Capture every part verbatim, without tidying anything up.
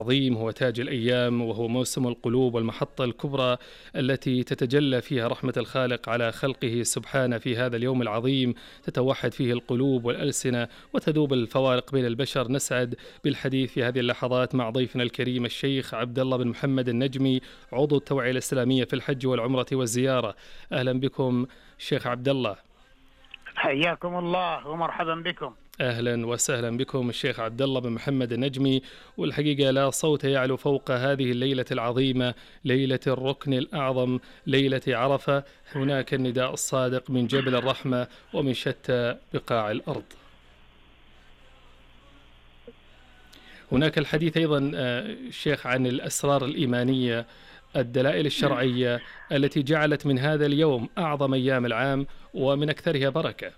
عظيم هو تاج الأيام، وهو موسم القلوب والمحطة الكبرى التي تتجلى فيها رحمة الخالق على خلقه سبحانه في هذا اليوم العظيم، تتوحد فيه القلوب والألسنة وتذوب الفوارق بين البشر. نسعد بالحديث في هذه اللحظات مع ضيفنا الكريم الشيخ عبد الله بن محمد النجمي، عضو التوعية الإسلامية في الحج والعمرة والزيارة. أهلا بكم شيخ عبد الله. حياكم الله ومرحبا بكم. أهلا وسهلا بكم الشيخ عبد الله بن محمد النجمي. والحقيقة لا صوت يعلو فوق هذه الليلة العظيمة، ليلة الركن الأعظم، ليلة عرفة. هناك النداء الصادق من جبل الرحمة ومن شتى بقاع الأرض. هناك الحديث أيضا الشيخ عن الأسرار الإيمانية، الدلائل الشرعية التي جعلت من هذا اليوم أعظم أيام العام ومن أكثرها بركة.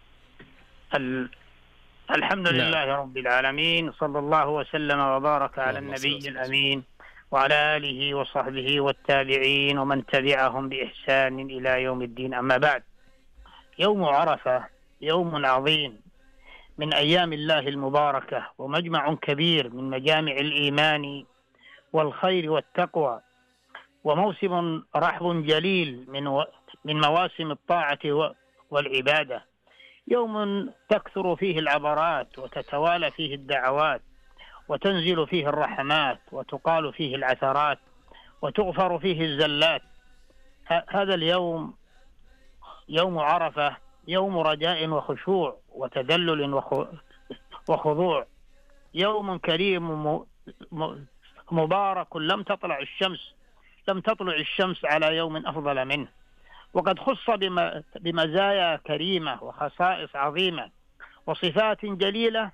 ال... الحمد نعم. لله رب العالمين، صلى الله وسلم وبارك على النبي الأمين وعلى آله وصحبه والتابعين ومن تبعهم بإحسان إلى يوم الدين. أما بعد، يوم عرفة يوم عظيم من أيام الله المباركة، ومجمع كبير من مجامع الإيمان والخير والتقوى، وموسم رحب جليل من و... من مواسم الطاعة والعبادة. يوم تكثر فيه العبرات وتتوالى فيه الدعوات وتنزل فيه الرحمات وتقال فيه العثرات وتغفر فيه الزلات. ه... هذا اليوم يوم عرفة يوم رجاء وخشوع وتذلل وخ... وخضوع، يوم كريم م... م... مبارك لم تطلع الشمس لم تطلع الشمس على يوم أفضل منه، وقد خص بم... بمزايا كريمة وخصائص عظيمة وصفات جليلة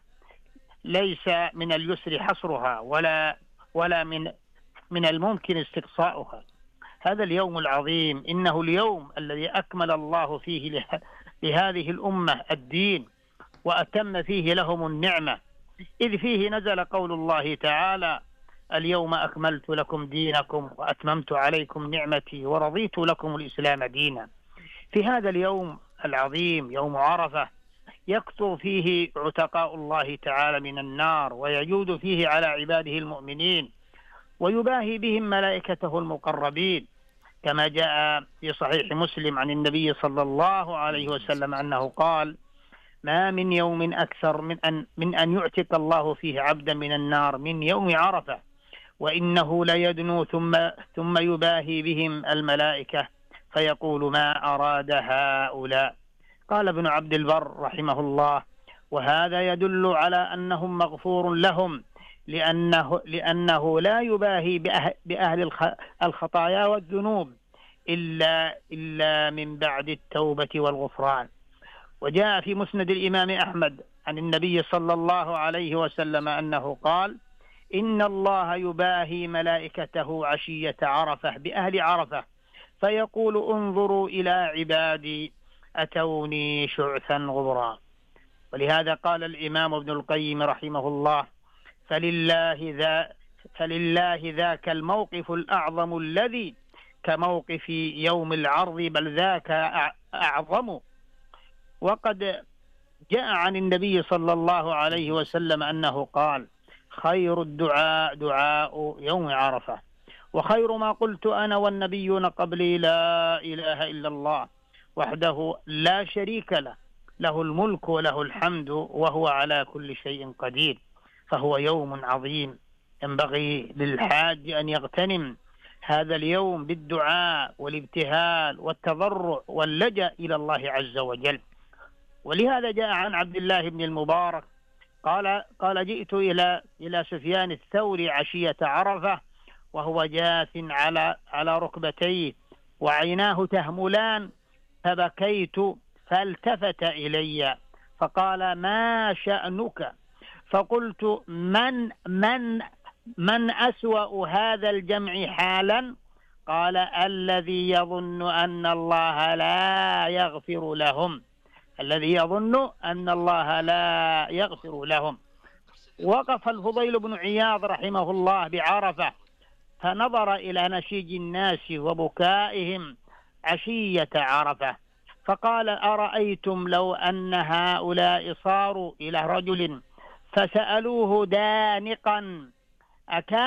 ليس من اليسر حصرها ولا ولا من من الممكن استقصاؤها. هذا اليوم العظيم إنه اليوم الذي أكمل الله فيه له... لهذه الأمة الدين وأتم فيه لهم النعمة، إذ فيه نزل قول الله تعالى: اليوم أكملت لكم دينكم وأتممت عليكم نعمتي ورضيت لكم الإسلام دينا. في هذا اليوم العظيم يوم عرفة يكثر فيه عتقاء الله تعالى من النار، ويجود فيه على عباده المؤمنين، ويباهي بهم ملائكته المقربين، كما جاء في صحيح مسلم عن النبي صلى الله عليه وسلم أنه قال: ما من يوم أكثر من أن, من أن يعتق الله فيه عبدا من النار من يوم عرفة، وإنه ليدنو ثم, ثم يباهي بهم الملائكة فيقول: ما أراد هؤلاء؟ قال ابن عبد البر رحمه الله: وهذا يدل على أنهم مغفور لهم، لأنه, لأنه لا يباهي بأهل الخطايا والذنوب إلا, إلا من بعد التوبة والغفران. وجاء في مسند الإمام أحمد عن النبي صلى الله عليه وسلم أنه قال: إن الله يباهي ملائكته عشية عرفة بأهل عرفة فيقول: انظروا إلى عبادي أتوني شعثا غبرا. ولهذا قال الإمام ابن القيم رحمه الله: فلله, ذا فلله ذاك الموقف الأعظم الذي كموقف يوم العرض بل ذاك أعظم. وقد جاء عن النبي صلى الله عليه وسلم أنه قال: خير الدعاء دعاء يوم عرفة، وخير ما قلت أنا والنبيون قبلي لا إله إلا الله وحده لا شريك له، له الملك وله الحمد وهو على كل شيء قدير. فهو يوم عظيم ينبغي للحاج أن يغتنم هذا اليوم بالدعاء والابتهال والتضرع واللجأ إلى الله عز وجل. ولهذا جاء عن عبد الله بن المبارك قال قال جئت إلى إلى سفيان الثوري عشية عرفة وهو جاث على على ركبتيه وعيناه تهملان، فبكيت فالتفت إلي فقال: ما شأنك؟ فقلت: من من من أسوأ هذا الجمع حالا؟ قال: الذي يظن أن الله لا يغفر لهم الذي يظن أن الله لا يغفر لهم. وقف الفضيل بن عياض رحمه الله بعرفة فنظر إلى نشيج الناس وبكائهم عشية عرفة فقال: أرأيتم لو أن هؤلاء صاروا إلى رجل فسألوه دانقا أكان